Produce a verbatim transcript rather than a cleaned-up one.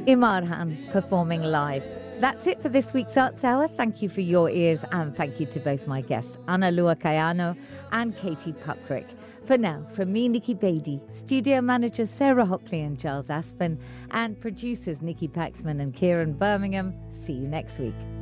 Imarhan performing live. That's it for this week's Arts Hour. Thank you for your ears and thank you to both my guests, Ana Lua Kayano and Katie Puckrick. For now, from me, Nikki Beatty, studio managers Sarah Hockley and Charles Aspen, and producers Nikki Paxman and Kieran Birmingham, see you next week.